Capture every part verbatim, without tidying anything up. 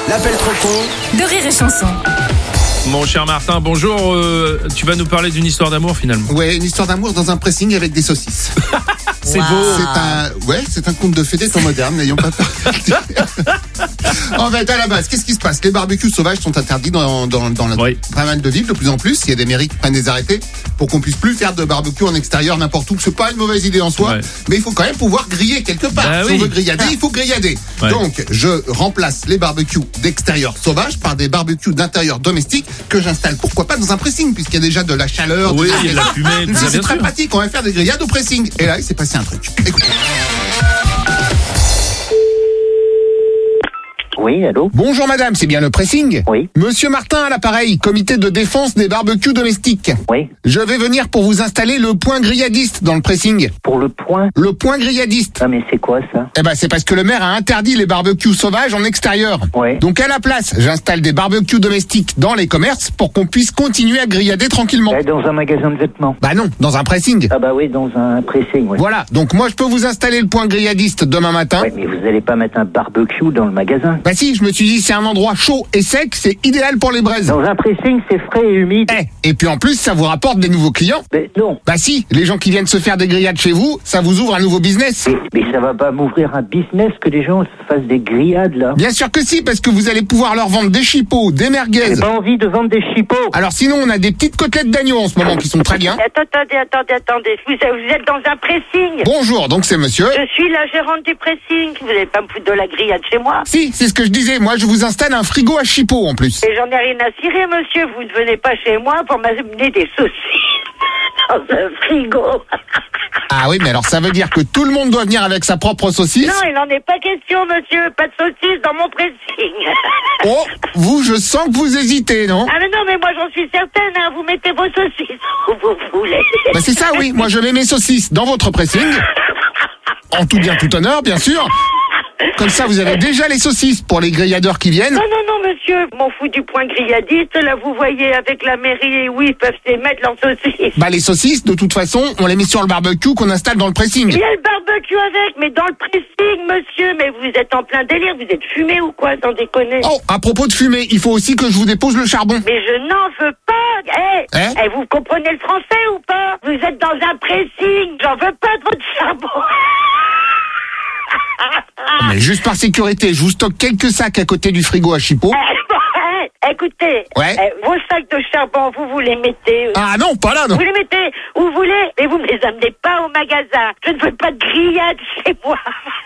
L'appel trop con de Rire et Chanson. Mon cher Martin, bonjour. Euh, tu vas nous parler d'une histoire d'amour finalement. Ouais, une histoire d'amour dans un pressing avec des saucisses. C'est Wow. beau. C'est un, ouais, c'est un conte de fées des temps modernes, n'ayons pas peur. En fait, à la base, qu'est-ce qui se passe? Les barbecues sauvages sont interdits dans, dans, dans la, Oui. pas mal de villes, de plus en plus. Il y a des mairies qui prennent des arrêtés pour qu'on puisse plus faire de barbecue en extérieur n'importe où. C'est pas une mauvaise idée en soi, Ouais. mais il faut quand même pouvoir griller quelque part. Bah si oui. on veut grillader, il faut grillader. Ouais. Donc, je remplace les barbecues d'extérieur sauvages par des barbecues d'intérieur domestiques que j'installe. Pourquoi pas dans un pressing, puisqu'il y a déjà de la chaleur, Oui, de il y a de la fumée, Je me tout dis, ça, c'est bien très sûr. pratique. On va faire des grillades au pressing. Et là, il s'est passé un truc. Écoutez. Oui, allô? Bonjour madame, c'est bien le pressing? Oui. Monsieur Martin à l'appareil, comité de défense des barbecues domestiques. Oui. Je vais venir pour vous installer le point grilladiste dans le pressing. Pour le point? Le point grilladiste. Ah, mais c'est quoi ça? Eh ben c'est parce que le maire a interdit les barbecues sauvages en extérieur. Ouais. Donc à la place, j'installe des barbecues domestiques dans les commerces pour qu'on puisse continuer à grillader tranquillement. Eh, Dans un magasin de vêtements. Bah non, dans un pressing. Ah bah oui, dans un pressing, oui. Voilà, donc moi je peux vous installer le point grilladiste demain matin. Ouais, mais vous allez pas mettre un barbecue dans le magasin? Bah si, je me suis dit c'est un endroit chaud et sec, c'est idéal pour les braises. Dans un pressing, c'est frais et humide. Eh, et puis en plus ça vous rapporte des nouveaux clients. Mais non. Bah si, les gens qui viennent se faire des grillades chez vous, ça vous ouvre un nouveau business. Mais, mais ça va pas m'ouvrir un business que les gens fassent des grillades, là? Bien sûr que si, parce que vous allez pouvoir leur vendre des chipots, des merguez. J'ai pas envie de vendre des chipots. Alors sinon, on a des petites côtelettes d'agneau en ce moment qui sont très bien. Attendez, attendez, attendez. Vous, vous êtes dans un pressing. Bonjour, donc c'est monsieur. Je suis la gérante du pressing. Vous n'allez pas me foutre de la grillade chez moi. Si, c'est ce que je disais, moi je vous installe un frigo à chipots en plus. Et j'en ai rien à cirer, monsieur. Vous ne venez pas chez moi pour m'amener des saucisses dans un frigo. Ah oui, mais alors ça veut dire que tout le monde doit venir avec sa propre saucisse. Non, il n'en est pas question, monsieur. Pas de saucisses dans mon pressing. Oh, vous, je sens que vous hésitez, non? Ah mais non, mais moi j'en suis certaine. Hein. Vous mettez vos saucisses où vous voulez. Bah c'est ça, oui, moi je mets mes saucisses dans votre pressing. En tout bien, tout honneur, bien sûr. Comme ça, vous avez déjà les saucisses pour les grilladeurs qui viennent. Non, non, non, monsieur. M'en fous du point grilladiste. Là, vous voyez, avec la mairie, oui, ils peuvent se mettre leurs saucisses. Bah les saucisses, de toute façon, on les met sur le barbecue qu'on installe dans le pressing. Il y a le barbecue avec, mais dans le pressing, monsieur. Mais vous êtes en plein délire. Vous êtes fumé ou quoi, sans déconner? Oh, à propos de fumée, il faut aussi que je vous dépose le charbon. Mais je n'en veux pas. Eh, Hein eh, vous comprenez le français ou pas? Vous êtes dans un pressing. J'en veux pas de votre charbon. Mais juste par sécurité, je vous stocke quelques sacs à côté du frigo à chipots. Eh, bon, eh, écoutez, Ouais. eh, vos sacs de charbon, vous vous les mettez. Ah non, pas là, non. Vous les mettez où vous voulez, mais vous me les amenez pas au magasin. Je ne veux pas de grillade chez moi.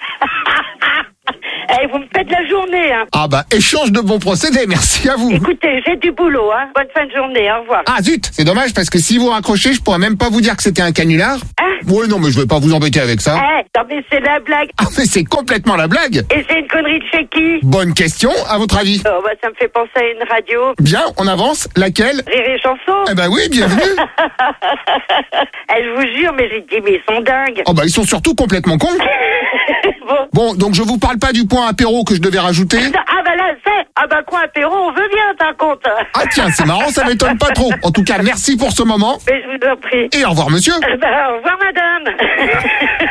Eh, vous me faites la journée, hein. Ah bah, échange de bons procédés, merci à vous. Écoutez, j'ai du boulot, hein. Bonne fin de journée, au revoir. Ah zut, c'est dommage parce que si vous raccrochez, je pourrais même pas vous dire que c'était un canular. Hein? Oui, non, mais je vais pas vous embêter avec ça. Eh, non mais c'est la blague. Ah mais c'est complètement la blague. Et c'est une connerie de chez qui? Bonne question, à votre avis? Oh, bah, ça me fait penser à une radio. Bien, on avance. Laquelle? Rire et chanson. Eh ben oui, bienvenue. Eh, je vous jure, mais j'ai dit, mais ils sont dingues. Oh bah ils sont surtout complètement cons. Bon. Bon, donc je vous parle pas du point apéro que je devais rajouter. Ah bah là, c'est... Ah bah quoi, apéro, on veut bien, par contre. Ah tiens, c'est marrant, ça m'étonne pas trop. En tout cas, merci pour ce moment. Mais je vous en prie. Et au revoir monsieur. Eh ben, au revoir, madame.